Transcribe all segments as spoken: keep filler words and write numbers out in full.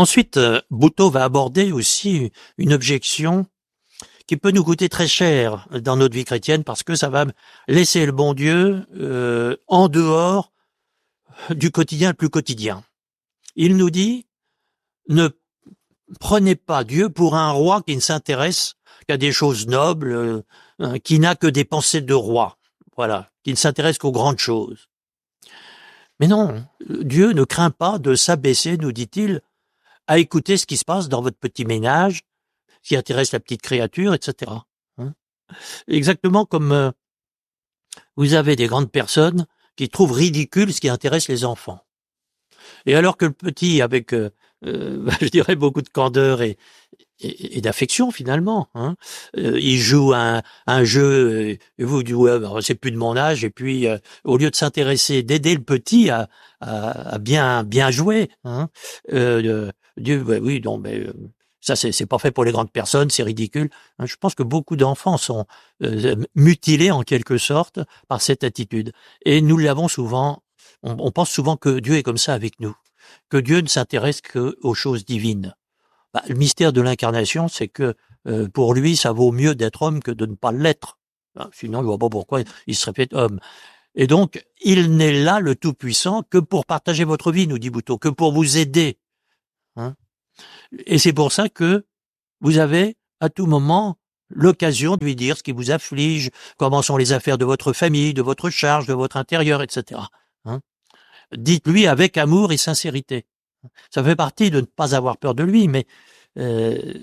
Ensuite, euh, Butoh va aborder aussi une objection qui peut nous coûter très cher dans notre vie chrétienne parce que ça va laisser le bon Dieu euh, en dehors du quotidien le plus quotidien. Il nous dit, ne prenez pas Dieu pour un roi qui ne s'intéresse qu'à des choses nobles, euh, qui n'a que des pensées de roi, voilà, qui ne s'intéresse qu'aux grandes choses. Mais non, Dieu ne craint pas de s'abaisser, nous dit-il, à écouter ce qui se passe dans votre petit ménage, ce qui intéresse la petite créature, et cetera. Hein? Exactement comme euh, vous avez des grandes personnes qui trouvent ridicule ce qui intéresse les enfants. Et alors que le petit, avec, euh, euh, je dirais, beaucoup de candeur et, et, et d'affection finalement, hein, euh, il joue un, un jeu, et vous dites, ouais, bah, c'est plus de mon âge, et puis euh, au lieu de s'intéresser, d'aider le petit à, à, à bien bien jouer, hein, euh, Dieu, bah, oui, non, mais euh, ça c'est c'est pas fait pour les grandes personnes, c'est ridicule. Hein, je pense que beaucoup d'enfants sont euh, mutilés en quelque sorte par cette attitude, et nous l'avons souvent. On, on pense souvent que Dieu est comme ça avec nous, que Dieu ne s'intéresse qu'aux choses divines. Bah, le mystère de l'incarnation, c'est que euh, pour lui, ça vaut mieux d'être homme que de ne pas l'être. Hein, sinon, je vois pas pourquoi il serait fait homme. Et donc, il n'est là, le Tout-Puissant, que pour partager votre vie, nous dit Butoh, que pour vous aider. Hein. Et c'est pour ça que vous avez à tout moment l'occasion de lui dire ce qui vous afflige, comment sont les affaires de votre famille, de votre charge, de votre intérieur, et cetera. Hein. Dites-lui avec amour et sincérité. Ça fait partie de ne pas avoir peur de lui, mais euh,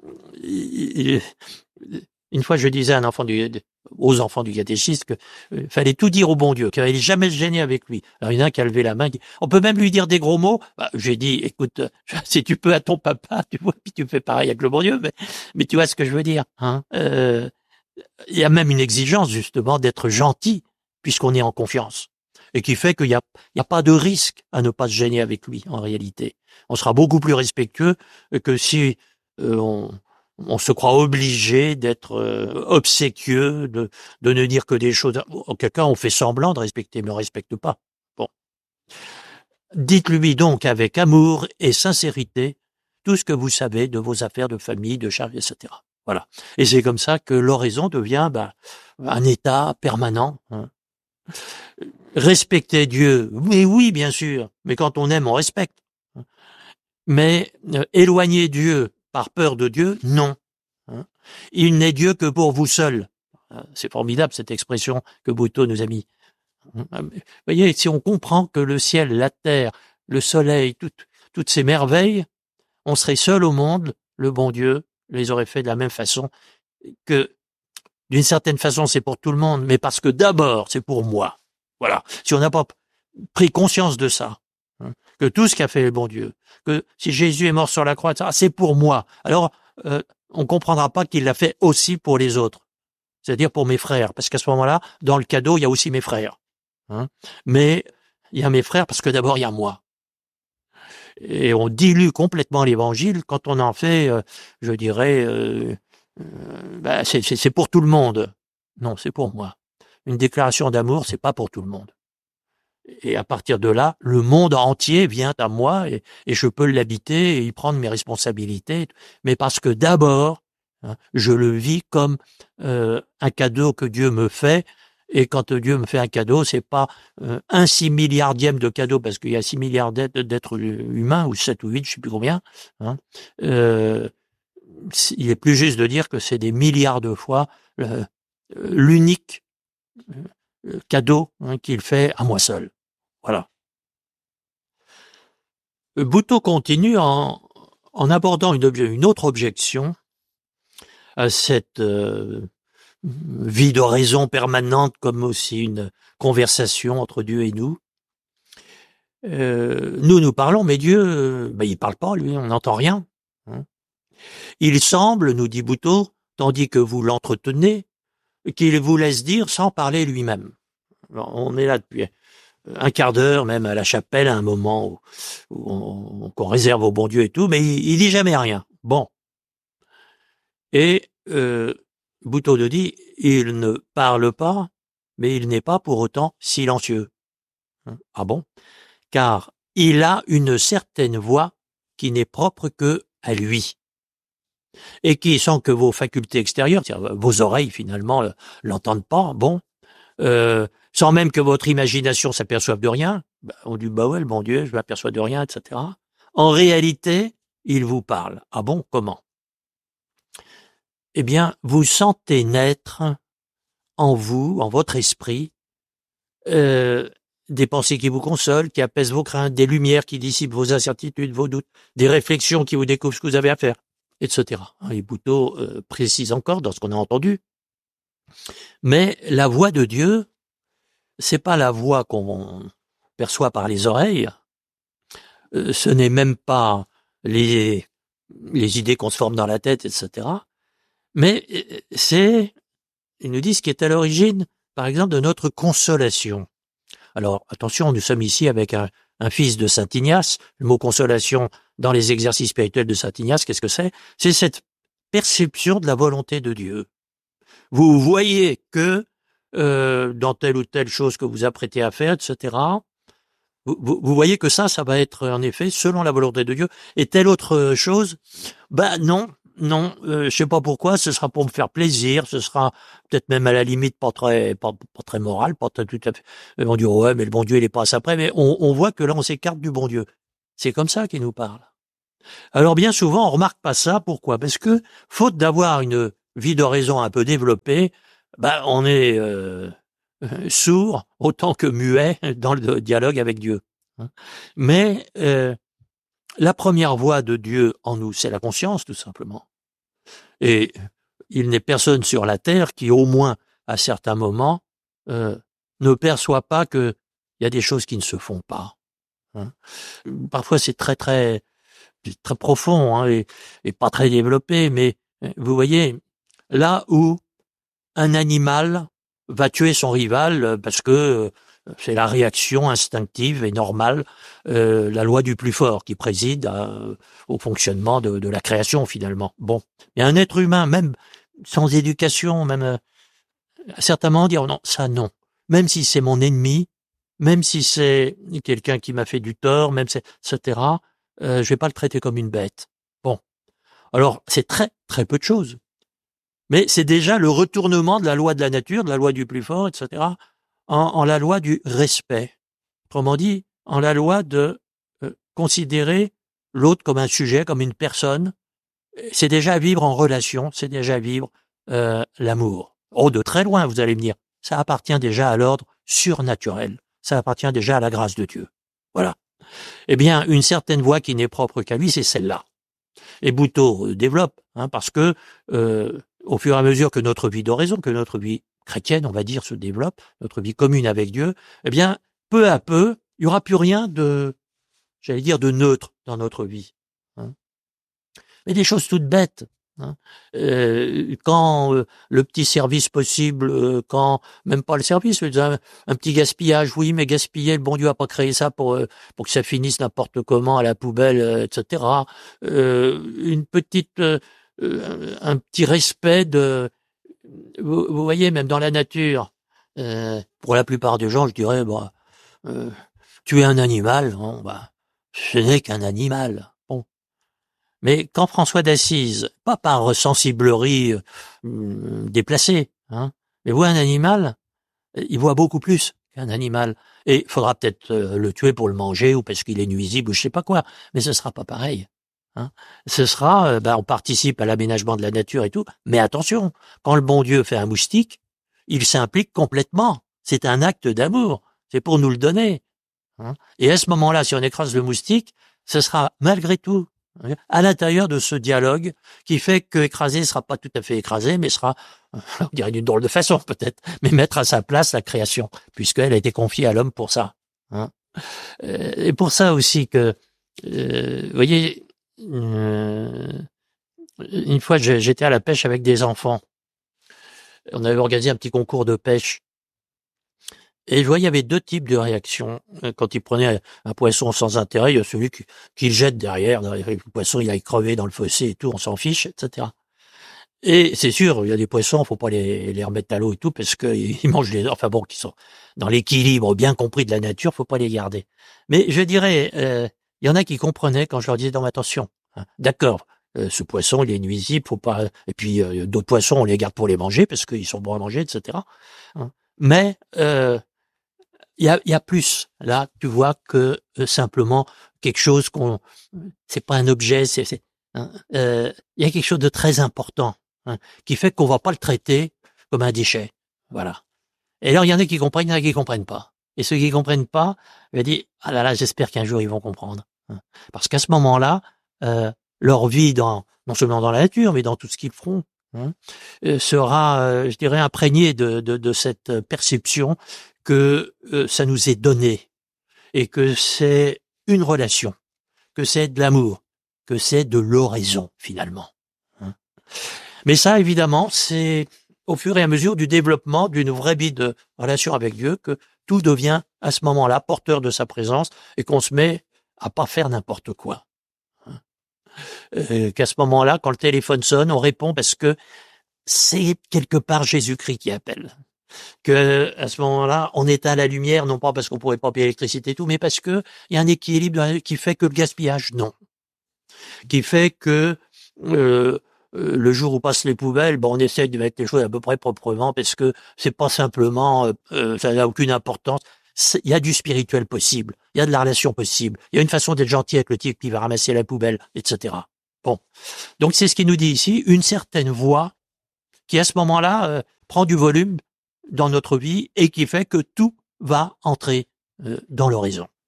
il, une fois je disais à un enfant du, aux enfants du catéchisme qu'il euh, fallait tout dire au bon Dieu, qu'il fallait jamais se gêner avec lui. Alors il y en a un qui a levé la main, dit, on peut même lui dire des gros mots. Bah, j'ai dit, écoute, si tu peux à ton papa, tu vois, puis tu fais pareil avec le bon Dieu, mais, mais tu vois ce que je veux dire. Hein. Euh, il y a même une exigence justement d'être gentil, puisqu'on est en confiance. Et qui fait qu'il n'y a, il y a pas de risque à ne pas se gêner avec lui, en réalité. On sera beaucoup plus respectueux que si euh, on, on se croit obligé d'être euh, obséquieux, de, de ne dire que des choses. En quelqu'un, on fait semblant de respecter, mais on ne respecte pas. Bon. Dites-lui donc avec amour et sincérité tout ce que vous savez de vos affaires de famille, de charge, et cetera. Voilà. Et c'est comme ça que l'oraison devient bah, un état permanent. Hein. Respecter Dieu, oui, oui, bien sûr, mais quand on aime, on respecte. Mais euh, éloigner Dieu par peur de Dieu, non. Hein. Il n'est Dieu que pour vous seul. C'est formidable cette expression que Butoh nous a mis. Vous voyez, si on comprend que le ciel, la terre, le soleil, tout, toutes ces merveilles, on serait seul au monde, le bon Dieu les aurait fait de la même façon, que d'une certaine façon c'est pour tout le monde, mais parce que d'abord c'est pour moi. Voilà. Si on n'a pas pris conscience de ça, hein, que tout ce qu'a fait le bon Dieu, que si Jésus est mort sur la croix, c'est pour moi. Alors, euh, on comprendra pas qu'il l'a fait aussi pour les autres, c'est-à-dire pour mes frères, parce qu'à ce moment-là, dans le cadeau, il y a aussi mes frères. Hein. Mais il y a mes frères parce que d'abord il y a moi. Et on dilue complètement l'Évangile quand on en fait, euh, je dirais, euh, euh, bah, c'est, c'est, c'est pour tout le monde. Non, c'est pour moi. Une déclaration d'amour, c'est pas pour tout le monde. Et à partir de là, le monde entier vient à moi et, et je peux l'habiter et y prendre mes responsabilités. Mais parce que d'abord, hein, je le vis comme euh, un cadeau que Dieu me fait. Et quand Dieu me fait un cadeau, c'est pas euh, un six milliardième de cadeau, parce qu'il y a six milliards d'êtres humains, ou sept ou huit, je sais plus combien. Hein. Euh, il est plus juste de dire que c'est des milliards de fois euh, l'unique cadeau hein, qu'il fait à moi seul. Voilà. Butoh continue en, en abordant une, une autre objection à cette euh, vie d'oraison permanente comme aussi une conversation entre Dieu et nous. Euh, nous, nous parlons, mais Dieu, euh, ben, il parle pas, lui, on n'entend rien. Hein. Il semble, nous dit Butoh, tandis que vous l'entretenez, qu'il vous laisse dire sans parler lui-même. Alors, on est là depuis un quart d'heure, même à la chapelle, à un moment où, où on, qu'on réserve au bon Dieu et tout, mais il, il dit jamais rien. Bon. Et euh, Butoh nous dit, il ne parle pas, mais il n'est pas pour autant silencieux. Ah bon? Car il a une certaine voix qui n'est propre que à lui. Et qui, sans que vos facultés extérieures, c'est-à-dire vos oreilles finalement, euh, l'entendent pas, bon, euh, sans même que votre imagination s'aperçoive de rien, bah, on dit, bah ouais, le bon Dieu, je m'aperçois de rien, et cetera. En réalité, il vous parle. Ah bon, comment? Eh bien, vous sentez naître en vous, en votre esprit, euh, des pensées qui vous consolent, qui apaisent vos craintes, des lumières qui dissipent vos incertitudes, vos doutes, des réflexions qui vous découvrent ce que vous avez à faire, et cetera. Et Bouteau euh, précise encore dans ce qu'on a entendu. Mais la voix de Dieu, c'est pas la voix qu'on perçoit par les oreilles, euh, ce n'est même pas les, les idées qu'on se forme dans la tête, et cetera. Mais euh, c'est, ils nous disent, ce qui est à l'origine, par exemple, de notre consolation. Alors, attention, nous sommes ici avec un, un fils de Saint Ignace. Le mot consolation dans les exercices spirituels de Saint Ignace, qu'est-ce que c'est? C'est cette perception de la volonté de Dieu. Vous voyez que euh, dans telle ou telle chose que vous apprêtez à faire, et cetera, vous, vous, vous voyez que ça, ça va être en effet selon la volonté de Dieu. Et telle autre chose, ben non, non, euh, je sais pas pourquoi, ce sera pour me faire plaisir, ce sera peut-être même à la limite pas très, pas, pas très moral, pas très, tout à fait. On dit ouais, mais le bon Dieu il est pas à ça près, mais on, on voit que là on s'écarte du bon Dieu. C'est comme ça qu'il nous parle. Alors bien souvent on remarque pas ça. Pourquoi? Parce que faute d'avoir une vie d'oraison un peu développée, ben on est euh, sourd autant que muet dans le dialogue avec Dieu. Mais euh, la première voix de Dieu en nous, c'est la conscience, tout simplement. Et il n'est personne sur la terre qui, au moins à certains moments, euh, ne perçoit pas qu'il y a des choses qui ne se font pas. Hein. Parfois, c'est très très très profond hein, et, et pas très développé, mais vous voyez, là où un animal va tuer son rival parce que c'est la réaction instinctive et normale, euh, la loi du plus fort qui préside à, au fonctionnement de, de la création finalement. Bon, mais un être humain, même sans éducation, même euh, à certains moments dire non, ça non. Même si c'est mon ennemi, même si c'est quelqu'un qui m'a fait du tort, même si, et cetera. Euh, je vais pas le traiter comme une bête. Bon, alors c'est très très peu de choses. Mais c'est déjà le retournement de la loi de la nature, de la loi du plus fort, et cetera, en, en la loi du respect. Autrement dit, en la loi de euh, considérer l'autre comme un sujet, comme une personne. C'est déjà vivre en relation, c'est déjà vivre euh, l'amour. Oh, de très loin, vous allez me dire. Ça appartient déjà à l'ordre surnaturel. Ça appartient déjà à la grâce de Dieu. Voilà. Eh bien, une certaine voie qui n'est propre qu'à lui, c'est celle-là. Et Bouteau développe, hein, parce que euh, au fur et à mesure que notre vie d'oraison, que notre vie chrétienne, on va dire, se développe, notre vie commune avec Dieu, eh bien, peu à peu, il n'y aura plus rien de, j'allais dire, de neutre dans notre vie. Hein. Mais des choses toutes bêtes. Hein. Euh, quand euh, le petit service possible, euh, quand même pas le service, mais un, un petit gaspillage, oui, mais gaspiller, le bon Dieu a pas créé ça pour euh, pour que ça finisse n'importe comment à la poubelle, euh, et cetera. Euh, une petite, euh, un petit respect de, vous, vous voyez, même dans la nature. Euh, pour la plupart des gens, je dirais, bah, euh, tuer un animal, bon, bah, ce n'est qu'un animal. Bon. Mais quand François d'Assise, pas par sensiblerie euh, déplacée, hein, mais voit un animal, il voit beaucoup plus qu'un animal. Et il faudra peut-être euh, le tuer pour le manger ou parce qu'il est nuisible ou je sais pas quoi, mais ce sera pas pareil. Hein. Ce sera, euh, ben, on participe à l'aménagement de la nature et tout, mais attention, quand le bon Dieu fait un moustique, il s'implique complètement. C'est un acte d'amour. C'est pour nous le donner. Hein. Et à ce moment-là, si on écrase le moustique, ce sera malgré tout à l'intérieur de ce dialogue qui fait que écraser ne sera pas tout à fait écrasé, mais sera, on dirait d'une drôle de façon peut-être, mais mettre à sa place la création, puisqu'elle a été confiée à l'homme pour ça. Hein. Et pour ça aussi que, euh, vous voyez, euh, une fois j'étais à la pêche avec des enfants. On avait organisé un petit concours de pêche. Et je voyais, il y avait deux types de réactions. Quand ils prenaient un poisson sans intérêt, il y a celui qui, qui le jette derrière. Le poisson, il aille crever dans le fossé et tout, on s'en fiche, et cetera. Et c'est sûr, il y a des poissons, faut pas les, les remettre à l'eau et tout, parce qu'ils mangent les, enfin bon, qui sont dans l'équilibre bien compris de la nature, faut pas les garder. Mais je dirais, euh, Il y en a qui comprenaient quand je leur disais, non, mais attention, hein, d'accord, euh, ce poisson, il est nuisible, faut pas, et puis euh, d'autres poissons, on les garde pour les manger parce qu'ils sont bons à manger, et cetera. Hein. Mais euh, il y a, il y a plus là, tu vois, que euh, simplement quelque chose qu'on, c'est pas un objet, c'est, c'est hein, euh, il y a quelque chose de très important hein, qui fait qu'on va pas le traiter comme un déchet, voilà. Et alors il y en a qui comprennent, il y en a qui comprennent pas. Et ceux qui comprennent pas, je dis ah là là, j'espère qu'un jour ils vont comprendre, hein. Parce qu'à ce moment-là, euh, leur vie dans non seulement dans la nature, mais dans tout ce qu'ils feront, hein, euh, sera, euh, je dirais, imprégnée de, de, de cette perception que euh, ça nous est donné et que c'est une relation, que c'est de l'amour, que c'est de l'oraison finalement. Hein. Mais ça, évidemment, c'est au fur et à mesure du développement d'une vraie vie de relation avec Dieu que tout devient à ce moment-là porteur de sa présence et qu'on se met à pas faire n'importe quoi. Hein. Euh, qu'à ce moment-là, quand le téléphone sonne, on répond parce que c'est quelque part Jésus-Christ qui appelle. Que à ce moment-là, on éteint la lumière, non pas parce qu'on pourrait pas payer l'électricité et tout, mais parce que il y a un équilibre qui fait que le gaspillage, non. Qui fait que euh, euh, le jour où passent les poubelles, bon, on essaye de mettre les choses à peu près proprement parce que c'est pas simplement, euh, euh, ça n'a aucune importance. Il y a du spirituel possible, il y a de la relation possible, il y a une façon d'être gentil avec le type qui va ramasser la poubelle, et cetera. Bon, donc c'est ce qu'il nous dit ici, une certaine voix qui à ce moment-là euh, prend du volume dans notre vie et qui fait que tout va entrer euh, dans l'horizon.